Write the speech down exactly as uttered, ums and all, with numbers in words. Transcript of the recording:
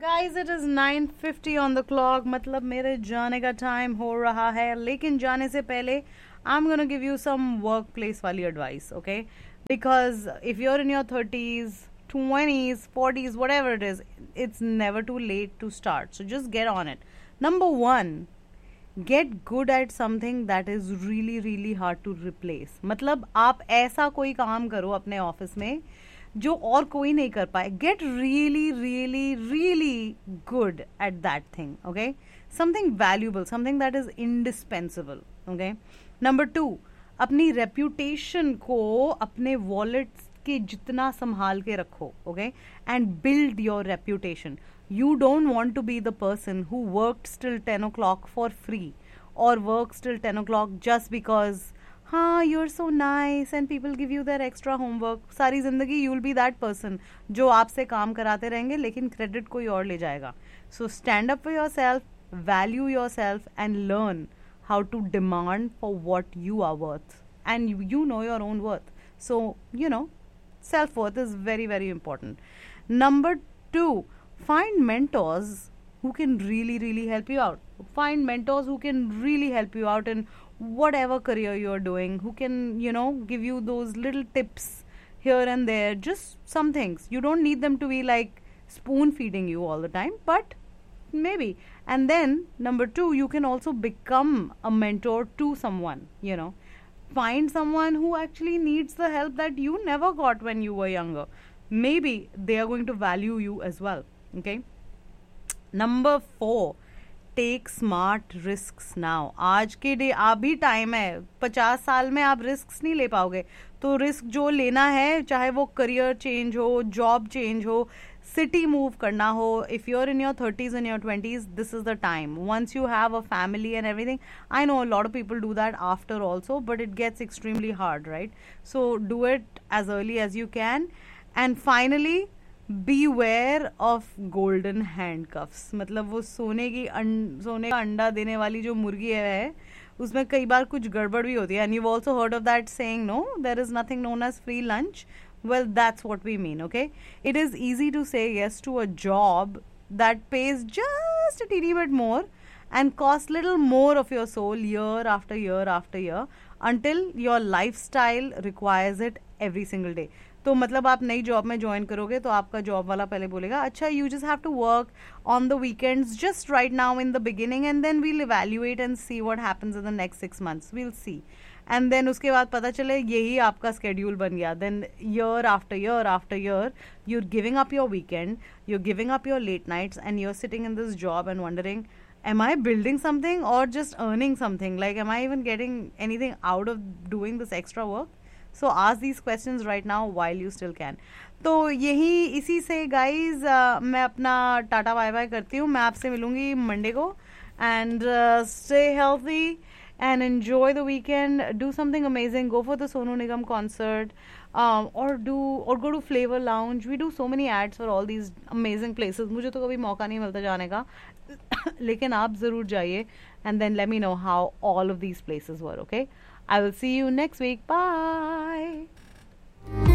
Guys it is nine fifty on the clock, मतलब मेरे जाने का टाइम हो रहा है, लेकिन जाने से पहले I am gonna give you some work place वाली advice, okay? Because if you are in your thirties, twenties, forties, what ever it is, it's never to late to start, so just get on it. Number one, get good at something that is really really hard to replace. मतलब आप ऐसा कोई काम करो अपने office में जो और कोई नहीं कर पाए. Get really really really good at that thing, okay? Something valuable, something that is indispensable, okay? Number two, अपनी रेप्यूटेशन को अपने वॉलेट के जितना संभाल के रखो, okay? And build your reputation. You don't want to be the person who worked till ten o'clock for free or works till ten o'clock just because हाँ you're so nice and people give you their extra homework. सारी जिंदगी you'll be that person जो आपसे काम कराते रहेंगे लेकिन credit कोई और ले जाएगा. So stand up for yourself, value yourself and learn how to demand for what you are worth, and you, you know your own worth. So you know self-worth is very very important. Number two, find mentors who can really really help you out. Find mentors who can really help you out in whatever career you're doing, who can, you know, give you those little tips here and there, just some things. You don't need them to be like spoon feeding you all the time, but maybe. And then number two, you can also become a mentor to someone, you know. Find someone who actually needs the help that you never got when you were younger. Maybe they are going to value you as well. Okay. Number four, take smart risks now. आज के day अभी time है, पचास साल में आप risk नहीं ले पाओगे. तो रिस्क जो लेना है, चाहे वो करियर चेंज हो, जॉब चेंज हो, सिटी मूव करना हो, if you are in your thirties and your twenties, this is the time. Once you have a family and everything, I know a lot of people do that after also, but it gets extremely hard, right? So do it as early as you can. And finally, beware of golden handcuffs. मतलब वो सोने की सोने का अंडा देने वाली जो मुर्गी है, उसमें कई बार कुछ गड़बड़ भी होती है. And you also heard of that saying, no there is nothing known as free lunch. Well, that's what we mean, okay? It is easy to say yes to a job that pays just a teeny bit more and costs little more of your soul year after year after year until your lifestyle requires it every single day. तो मतलब आप नई job में join करोगे तो आपका job वाला पहले बोलेगा, अच्छा you just have to work on the weekends just right now in the beginning and then we'll evaluate and see what happens in the next six months, we'll C. And then उसके बाद पता चले यही आपका schedule बन गया. Then year after year after year you are giving up your weekend, you are giving up your let nights and you are sitting in this job and wondering, am I building something or just earning something? Like, am I even getting anything out of doing this extra work? So ask these questions right now while you still can. तो यही इसी से guys uh, मैं अपना tata bye bye करती हूँ. मैं आपसे मिलूंगी मंडे को. And stay healthy and enjoy the weekend. Do something amazing. Go for the Sonu Nigam concert, um, or do or go to Flavor Lounge. We do so many ads for all these amazing places. मुझे तो कभी मौका नहीं मिलता जाने का, लेकिन आप ज़रूर जाइए. And then let me know how all of these places were. Okay, I will see you next week. Bye.